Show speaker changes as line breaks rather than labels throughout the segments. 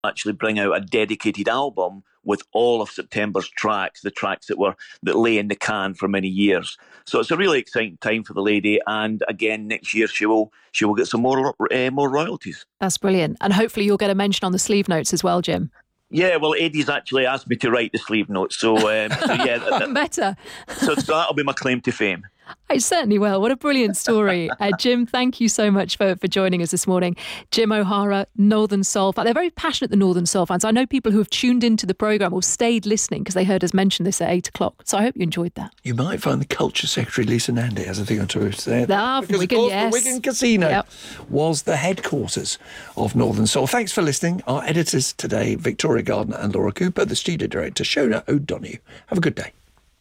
actually bring out a dedicated album with all of September's tracks, the tracks that lay in the can for many years. So it's a really exciting time for the lady, and again next year she will get some more royalties.
That's brilliant, and hopefully you'll get a mention on the sleeve notes as well, Jim.
Yeah, well, Eddie's actually asked me to write the sleeve notes, so yeah,
better.
So that'll be my claim to fame.
I certainly will. What a brilliant story. Jim, thank you so much for joining us this morning. Jim O'Hara, Northern Soul. They're very passionate, the Northern Soul fans. I know people who have tuned into the programme or stayed listening because they heard us mention this at 8 o'clock. So I hope you enjoyed that.
You might find the Culture Secretary, Lisa Nandy, has a thing or two to say.
From Wigan, yes.
The Wigan Casino was the headquarters of Northern Soul. Thanks for listening. Our editors today, Victoria Gardner and Laura Cooper. The studio director, Shona O'Donoghue. Have a good day.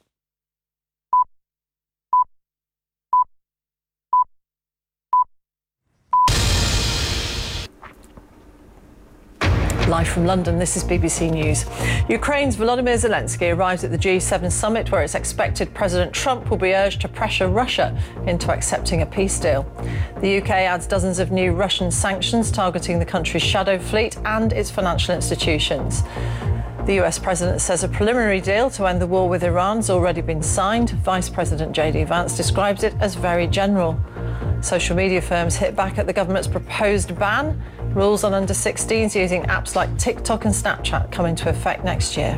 Live from London, this is BBC News. Ukraine's Volodymyr Zelensky arrives at the G7 summit where it's expected President Trump will be urged to pressure Russia into accepting a peace deal. The UK adds dozens of new Russian sanctions targeting the country's shadow fleet and its financial institutions. The US president says a preliminary deal to end the war with Iran's already been signed. Vice President JD Vance describes it as very general. Social media firms hit back at the government's proposed ban. Rules on under-16s using apps like TikTok and Snapchat come into effect next year.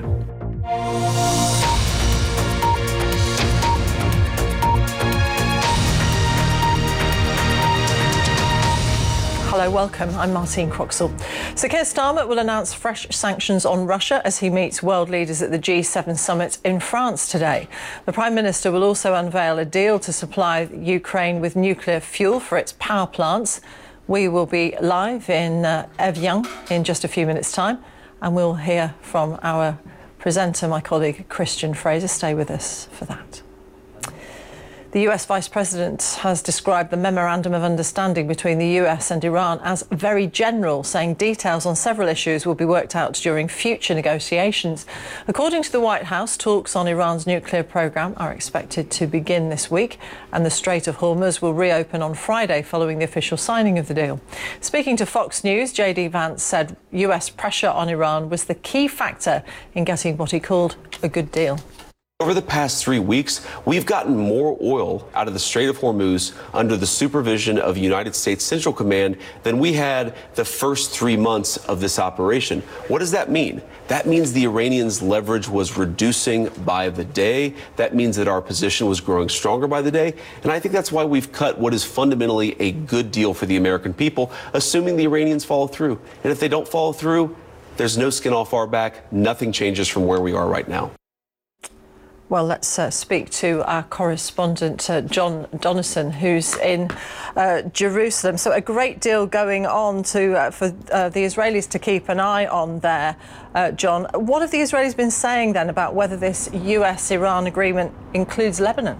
Hello, welcome. I'm Martine Croxall. So Keir Starmer will announce fresh sanctions on Russia as he meets world leaders at the G7 summit in France today. The Prime Minister will also unveil a deal to supply Ukraine with nuclear fuel for its power plants. We will be live in Evian in just a few minutes' time, and we'll hear from our presenter, my colleague Christian Fraser. Stay with us for that. The US Vice President has described the Memorandum of Understanding between the US and Iran as very general, saying details on several issues will be worked out during future negotiations. According to the White House, talks on Iran's nuclear program are expected to begin this week, and the Strait of Hormuz will reopen on Friday following the official signing of the deal. Speaking to Fox News, JD Vance said US pressure on Iran was the key factor in getting what he called a good deal.
Over the past 3 weeks, we've gotten more oil out of the Strait of Hormuz under the supervision of United States Central Command than we had the first 3 months of this operation. What does that mean? That means the Iranians' leverage was reducing by the day. That means that our position was growing stronger by the day. And I think that's why we've cut what is fundamentally a good deal for the American people, assuming the Iranians follow through. And if they don't follow through, there's no skin off our back. Nothing changes from where we are right now.
Well, let's speak to our correspondent, John Donison, who's in Jerusalem. So a great deal going on for the Israelis to keep an eye on there, John. What have the Israelis been saying then about whether this US-Iran agreement includes Lebanon?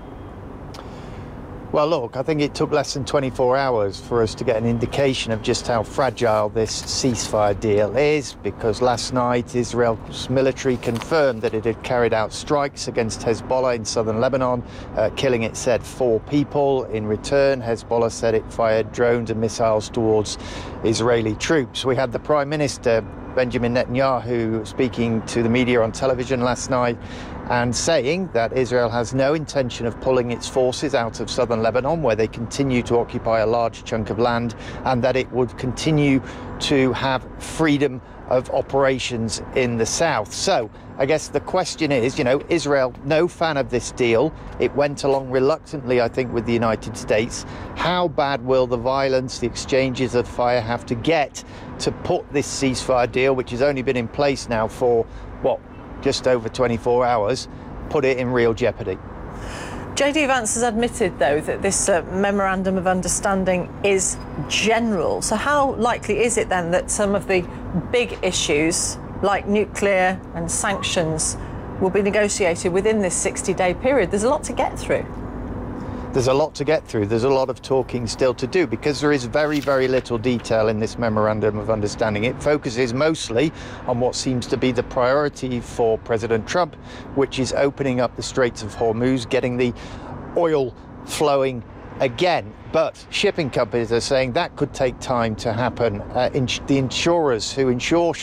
Well, look, I think it took less than 24 hours for us to get an indication of just how fragile this ceasefire deal is, because last night Israel's military confirmed that it had carried out strikes against Hezbollah in southern Lebanon, killing, it said, 4 people. In return, Hezbollah said it fired drones and missiles towards Israeli troops. We had the Prime Minister, Benjamin Netanyahu, speaking to the media on television last night and saying that Israel has no intention of pulling its forces out of southern Lebanon, where they continue to occupy a large chunk of land, and that it would continue to have freedom of operations in the south. So I guess the question is, Israel, no fan of this deal. It went along reluctantly, I think, with the United States. How bad will the violence, the exchanges of fire have to get to put this ceasefire deal, which has only been in place now for, just over 24 hours, put it in real jeopardy?
JD Vance has admitted, though, that this Memorandum of Understanding is general. So how likely is it then that some of the big issues, like nuclear and sanctions, will be negotiated within this 60-day period? There's a lot to get through.
There's a lot to get through. There's a lot of talking still to do, because there is very, very little detail in this Memorandum of Understanding. It focuses mostly on what seems to be the priority for President Trump, which is opening up the Straits of Hormuz, getting the oil flowing again. But shipping companies are saying that could take time to happen. The insurers who insure